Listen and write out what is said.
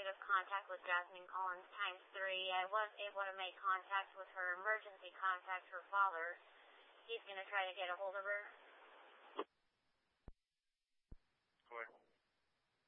of contact with Jasmine Collins times 3. I was able to make contact with her emergency contact, her father. He's going to try to get a hold of her.